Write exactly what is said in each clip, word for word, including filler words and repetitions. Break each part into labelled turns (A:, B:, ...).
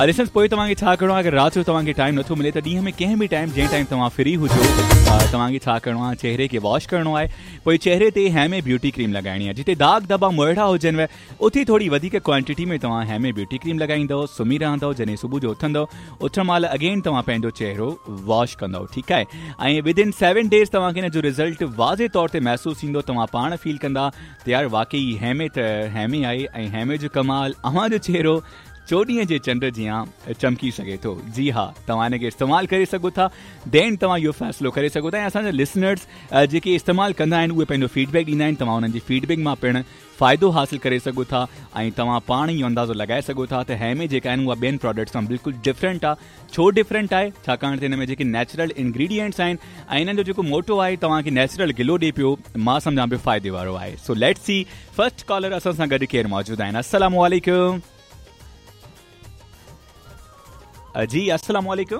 A: Lessons पोइ तव्हांखे छा करिणो आहे? अगरि राति जो तव्हांखे टाइम नथो मिले त ॾींहं में कंहिं बि टाइम जंहिं टाइम तव्हां फ्री हुजो तव्हांखे छा करिणो आहे? चहिरे खे वॉश करिणो आहे, पोइ चहिरे ते हैमे ब्यूटी क्रीम लॻाइणी आहे। जिते दाग धब्बा मोइड़ा हुजनि उते थोरी वधीक क्वांटिटी में तव्हां हैमे ब्यूटी क्रीम लॻाईंदव, सुम्ही रहंदव, जॾहिं सुबुह जो उथंदव उथण महिल अगेन तव्हां पंहिंजो चहिरो वॉश कंदव, ठीकु आहे। ऐं विदिन सेवन डेज़ तव्हांखे हिन जो रिज़ल्ट वाज़े तौर ते महसूसु थींदो। तव्हां पाण फील कंदा त यार वाकई हैमे त हैमे आहे ऐं हैमे जो कमाल अव्हांजो चहिरो चोॾींहं जे चंड जीअं चमकी सघे थो। जी हा, तव्हां हिनखे इस्तेमालु करे सघो था, देन तव्हां इहो फ़ैसिलो करे सघो था। ऐं असांजा लिसनर्स जेके इस्तेमालु कंदा आहिनि उहे पंहिंजो फीडबैक ॾींदा आहिनि, तव्हां उन्हनि जी फीडबैक मां पिणु फ़ाइदो हासिलु करे सघो था ऐं तव्हां पाण इहो अंदाज़ो लॻाए सघो था त हैमे जेका आहिनि उहा ॿियनि प्रोडक्ट्स सां बिल्कुलु डिफरेंट आहे। छो डिफरेंट आहे? छाकाणि त हिन में जेके नेचुरल इंग्रीडियंट्स आहिनि ऐं हिननि जो जेको मोटो आहे तव्हांखे नेचुरल ग्लो ॾिए पियो, मां सम्झां पियो फ़ाइदे वारो आहे। So let's see first caller असां सां गॾु केरु मौजूदु आहिनि। अस्सलाम वालेकुम। जी अस्सलाम वालेकुम।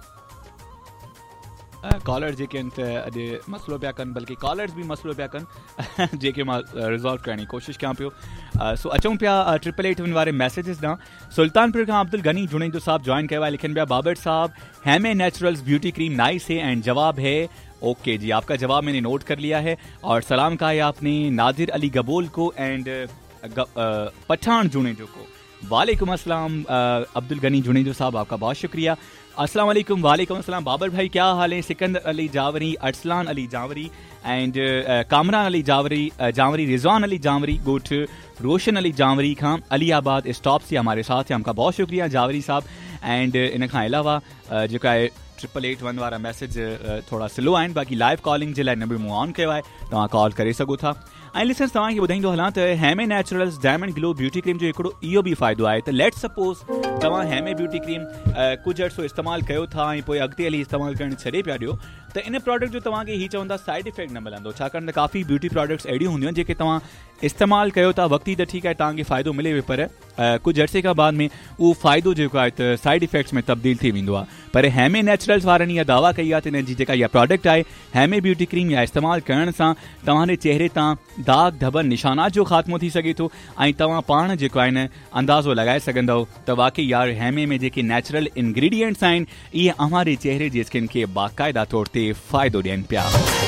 A: कॉलर जेके आहिनि त अॼु मसइलो पिया कनि, बल्कि कॉलर्स बि मसइलो पिया कनि जेके मां रिज़ॉल्व करण जी कोशिशि कयां पियो। सो अचूं पिया ट्रिपल एट वन वारे मैसेजिस ॾांहुं। सुल्तानपुर खां अब्दुल गनी जुनैदो साहब जॉइन कयो आहे, लिखनि पिया बाबर साहब हैमे नेचुरल्स ब्यूटी क्रीम नाइस है एंड जवाब है ओके। जी आपका जवाब मैंने नोट कर लिया है और सलाम कहा है आपने नादिर अली गबोल को एंड पठान जुनैदो को। वालेकुम अस्सलाम अब्दुल गनी जुनैदो साहब, आपका बहुत शुक्रिया। अस्सलाम वालेकुम। वालेकुम अस्सलाम बाबर भाई, क्या हाल है? सिकंदर अली जावरी, अरसलान अली जावरी एंड कामरान अली जावरी जावरी रिजवान अली जावरी गोठ रोशन अली जावरी खां अलीआबाद स्टॉप से हमारे साथ हैं, आपका बहुत शुक्रिया जावरी साहब। एंड इन खां अलावा जेका आहे ट्रिपल एट वन वारा मैसेज थोड़ा स्लो आहिनि, बाक़ी लाइव कॉलिंग जे लाइ नंबर मूं ऑन कयो आहे, तव्हां कॉल करे सघो था। ऐं लिसन्स तव्हांखे ॿुधाईंदो हलां त हैमे naturals diamond glow beauty cream जो हिकिड़ो इहो बि फ़ाइदो आहे त लेट सपोज़ तव्हां हैमे ब्यूटी क्रीम कुझु अर्सो इस्तेमालु कयो था ऐं पोइ अॻिते हली इस्तेमालु करणु छॾे पिया ॾियो त इन प्रोडक्ट जो तव्हांखे हीअ चवंदा साइड इफेक्ट न मिलंदो, छाकाणि त काफ़ी ब्यूटी प्रोडक्ट्स अहिड़ियूं हूंदियूं आहिनि जेके तव्हां इस्तेमालु कयो था वक़्ती त ठीकु आहे तव्हांखे फ़ाइदो मिले पर कुझु अर्से खां बाद में उहो फ़ाइदो जेको आहे त साइड इफेक्ट्स में तब्दील थी वेंदो आहे। पर हैमे नेचुरल्स वारनि इहा दावा कई आहे त हिन जी जेका इहा प्रोडक्ट आहे हैमे ब्यूटी क्रीम या इस्तेमालु करण सां तव्हांजे चहिरे तां दाग धबनि निशानात जो ख़ात्मो थी सघे थो ऐं तव्हां पाण जेको आहे न अंदाज़ो लॻाए सघंदव त वाकई यार हैमे में जेके नेचुरल इंग्रीडियंट्स आहिनि इहे अव्हांजे चहिरे जी स्किन खे बाक़ाइदा तौर ते फ़ाइदो ॾियनि पिया।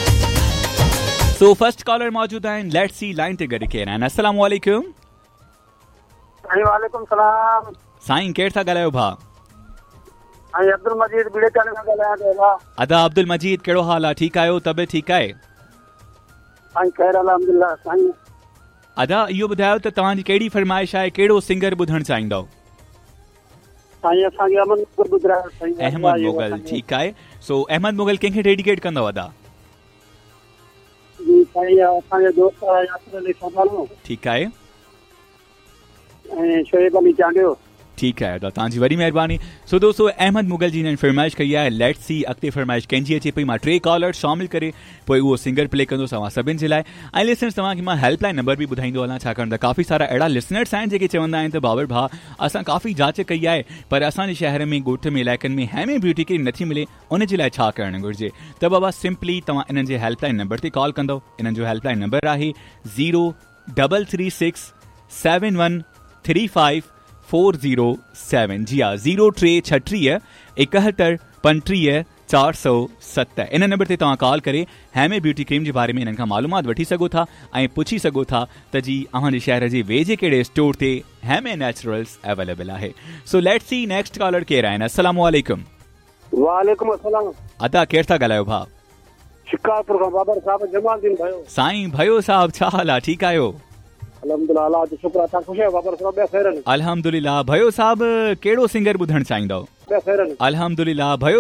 A: सो फर्स्ट कॉलर मौजूद आहिनि, लेट्स सी लाइन ते गॾु केरु आहिनि। अस्सलाम वालेकुम।
B: वालेकुम सलाम।
A: साईं केरु था ॻाल्हायो भाउ?
B: अब्दुल मजीद बीड़े खां ॻाल्हायां।
A: अदा अब्दुल मजीद, कहिड़ो हाल आहे? ठीकु आहियो? तबियत ठीकु आहे? अदा इहो ॿुधायो त तव्हांजी कहिड़ी फरमाइश आहे, कहिड़ो सिंगर ॿुधणु चाहींदव? अहमद मुगल, ठीकु आहे। सो अहमद मुगल कंहिंखे डेडिकेट कंदव अदा? ठीकु आहे, ठीकु आहे अदा, तव्हांजी वॾी महिरबानी। सो दोस्तो अहमद मुगल जी हिननि फरमाइश कई आहे, लेट्स सी अॻिते फरमाइश कंहिंजी अचे पई। मां टे कॉलर शामिल करे पोइ उहो सिंगर प्ले कंदुसि तव्हां सभिनि जे लाइ। ऐं लिसनर्स तव्हांखे मां हेल्पलाइन नंबर बि ॿुधाईंदो हलां, छाकाणि त काफ़ी सारा अहिड़ा लिसनर्स आहिनि जेके चवंदा आहिनि त बाबर भाउ असां काफ़ी जांच कई आहे पर असांजे शहर में ॻोठ में इलाइक़नि में हैमे ब्यूटी क्रीम नथी मिले, उन जे लाइ छा करणु घुरिजे? त बाबा सिंपली तव्हां इन्हनि जे हेल्पलाइन नंबर ते कॉल कंदव। इन्हनि जो हेल्पलाइन नंबर आहे zero double three six seven one three five four zero seven. जी हा, ज़ीरो टे छटीह एकहतरि पंटीह चार सौ सत। इन नंबर ते तव्हां कॉल करे हैमे ब्यूटी क्रीम जे बारे में इन्हनि खां मालूमात वठी सघो था ऐं पुछी सघो था त जी अव्हांजे शहर जे वेझे कहिड़े स्टोर ते हैमे नेचुरल्स अवेलेबल आहे। So let's see next collar केरु आहिनि। अस्सलाम वालेकुम।
B: वालेकुम अस्सलाम।
A: अदा केरु था ॻाल्हायो भाउ?
B: शिकारपुर खां बाबर साहब जमालुद्दीन भयो।
A: साईं भयो साहब, छा हाल आहे? ठीकु आहियो?
B: अल्हम्दुलिल्लाह, आज शुक्र था खुश है बाबर साहब।
A: अल्हम्दुलिल्लाह। भयो साहब कहिड़ो सिंगर ॿुधणु चाहींदव? अल्हम्दुलिल्लाह। भयो